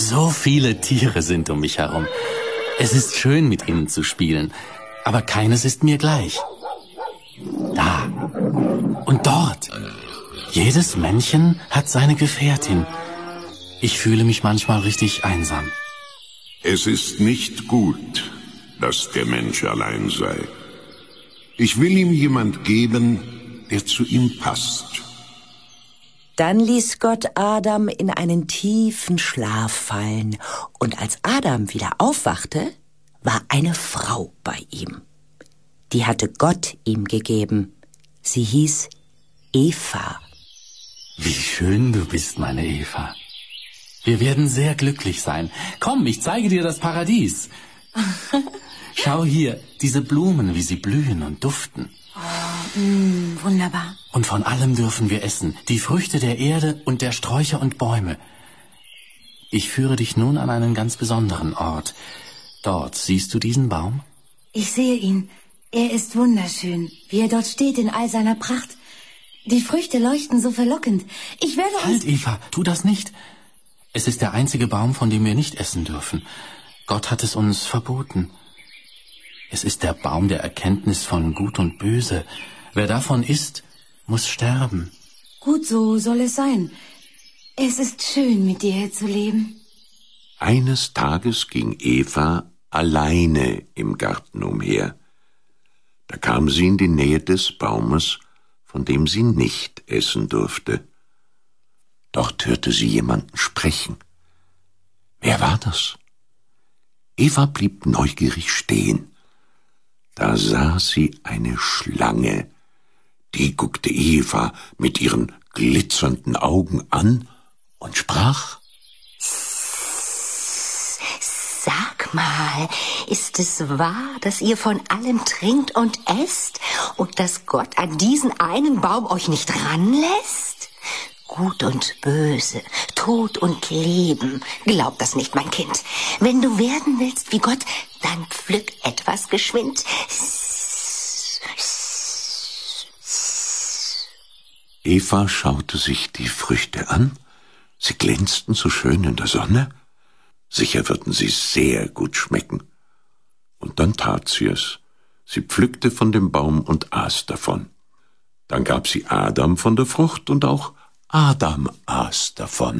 So viele Tiere sind um mich herum. Es ist schön, mit ihnen zu spielen, aber keines ist mir gleich. Da und dort. Jedes Männchen hat seine Gefährtin. Ich fühle mich manchmal richtig einsam. Es ist nicht gut, dass der Mensch allein sei. Ich will ihm jemand geben, der zu ihm passt. Dann ließ Gott Adam in einen tiefen Schlaf fallen, und als Adam wieder aufwachte, war eine Frau bei ihm. Die hatte Gott ihm gegeben. Sie hieß Eva. Wie schön du bist, meine Eva. Wir werden sehr glücklich sein. Komm, ich zeige dir das Paradies. Schau hier, diese Blumen, wie sie blühen und duften. Wunderbar. Und von allem dürfen wir essen, die Früchte der Erde und der Sträucher und Bäume. Ich führe dich nun an einen ganz besonderen Ort. Dort, siehst du diesen Baum? Ich sehe ihn. Er ist wunderschön, wie er dort steht in all seiner Pracht. Die Früchte leuchten so verlockend. Ich werde uns... Halt, Eva, tu das nicht. Es ist der einzige Baum, von dem wir nicht essen dürfen. Gott hat es uns verboten. Es ist der Baum der Erkenntnis von Gut und Böse. Wer davon isst, muss sterben. Gut, so soll es sein. Es ist schön, mit dir hier zu leben. Eines Tages ging Eva alleine im Garten umher. Da kam sie in die Nähe des Baumes, von dem sie nicht essen durfte. Dort hörte sie jemanden sprechen. Wer war das? Eva blieb neugierig stehen. Da sah sie eine Schlange. Die guckte Eva mit ihren glitzernden Augen an und sprach: Sag mal, ist es wahr, dass ihr von allem trinkt und esst und dass Gott an diesen einen Baum euch nicht ranlässt? Gut und Böse, Tod und Leben. Glaub das nicht, mein Kind. Wenn du werden willst wie Gott, dann pflück etwas geschwind. Eva schaute sich die Früchte an. Sie glänzten so schön in der Sonne. Sicher würden sie sehr gut schmecken. Und dann tat sie es. Sie pflückte von dem Baum und aß davon. Dann gab sie Adam von der Frucht und auch Adam aß davon.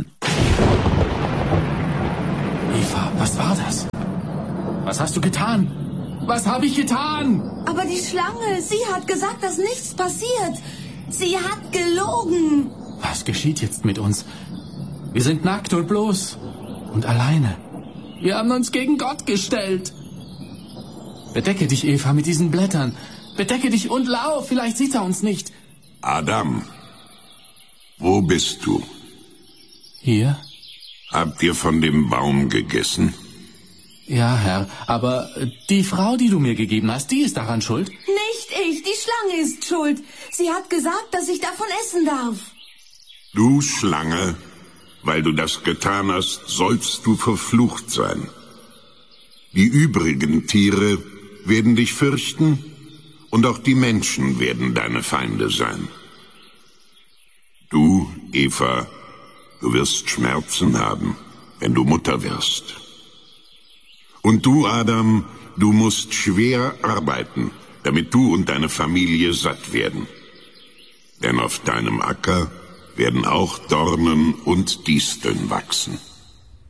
Eva, was war das? Was hast du getan? Was habe ich getan? Aber die Schlange, sie hat gesagt, dass nichts passiert. Sie hat gelogen. Was geschieht jetzt mit uns? Wir sind nackt und bloß und alleine. Wir haben uns gegen Gott gestellt. Bedecke dich, Eva, mit diesen Blättern. Bedecke dich und lauf, vielleicht sieht er uns nicht. Adam, wo bist du? Hier? Habt ihr von dem Baum gegessen? Ja, Herr, aber die Frau, die du mir gegeben hast, die ist daran schuld. Nicht ich, die Schlange ist schuld. Sie hat gesagt, dass ich davon essen darf. Du Schlange, weil du das getan hast, sollst du verflucht sein. Die übrigen Tiere werden dich fürchten und auch die Menschen werden deine Feinde sein. Du, Eva, du wirst Schmerzen haben, wenn du Mutter wirst. Und du, Adam, du musst schwer arbeiten, damit du und deine Familie satt werden. Denn auf deinem Acker werden auch Dornen und Disteln wachsen.